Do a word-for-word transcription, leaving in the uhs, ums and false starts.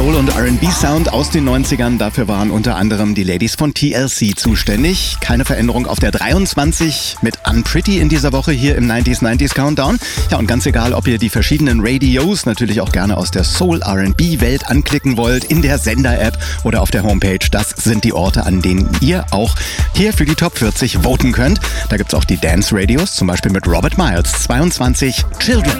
Soul- und R and B-Sound aus den neunzigern. Dafür waren unter anderem die Ladies von T L C zuständig. Keine Veränderung auf der dreiundzwanzig mit Unpretty in dieser Woche hier im neunziger neunzig Countdown. Ja, und ganz egal, ob ihr die verschiedenen Radios natürlich auch gerne aus der Soul-R and B-Welt anklicken wollt, in der Sender-App oder auf der Homepage, das sind die Orte, an denen ihr auch hier für die Top vierzig voten könnt. Da gibt's auch die Dance-Radios, zum Beispiel mit Robert Miles, zweiundzwanzig, Children.